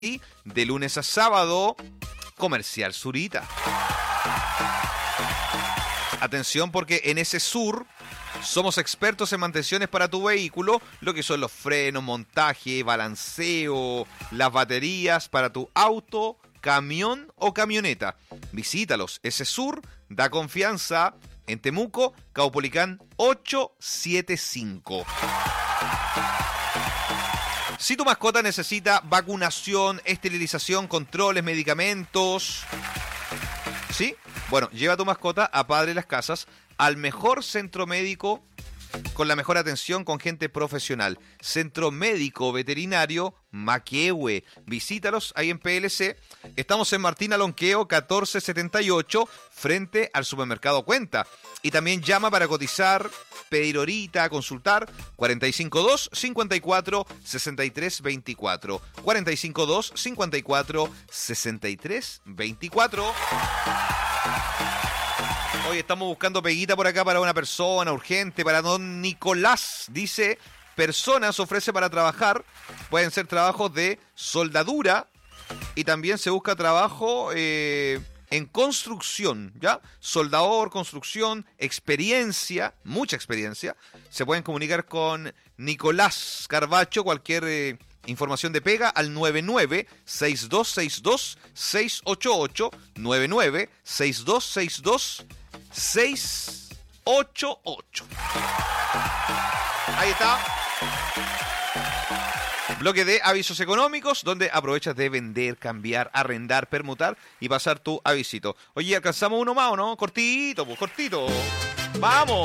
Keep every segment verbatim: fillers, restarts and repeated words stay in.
y de lunes a sábado, Comercial Zurita. Atención porque en ese sur somos expertos en mantenciones para tu vehículo, lo que son los frenos, montaje, balanceo, las baterías para tu auto, camión o camioneta. Visítalos. Ese sur da confianza en Temuco, Caupolicán ochocientos setenta y cinco. Si tu mascota necesita vacunación, esterilización, controles, medicamentos, ¿sí? Bueno, lleva a tu mascota a Padre Las Casas, al mejor centro médico con la mejor atención con gente profesional. Centro Médico Veterinario Maquehue. Visítalos ahí en P L C. Estamos en Martín Alonqueo catorce setenta y ocho, frente al supermercado Cuenta. Y también llama para cotizar, pedir horita, consultar, cuarenta y cinco dos, cincuenta y cuatro, sesenta y tres veinticuatro. cuarenta y cinco dos, cincuenta y cuatro, sesenta y tres veinticuatro. Hoy estamos buscando peguita por acá para una persona urgente, para don Nicolás. Dice, personas ofrece para trabajar, pueden ser trabajos de soldadura y también se busca trabajo eh, en construcción, ¿ya? Soldador, construcción, experiencia, mucha experiencia. Se pueden comunicar con Nicolás Carbacho, cualquier eh, información de pega al nueve nueve, seis dos seis dos, seis ocho ocho, nueve nueve, seis dos seis dos, seis ocho ocho. Ahí está. Bloque de avisos económicos, donde aprovechas de vender, cambiar, arrendar, permutar y pasar tu avisito. Oye, ¿alcanzamos uno más o no? Cortito, pues, cortito. ¡Vamos!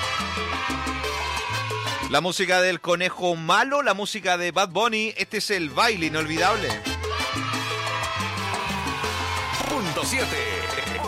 La música del Conejo Malo, la música de Bad Bunny. Este es el baile inolvidable. Punto siete.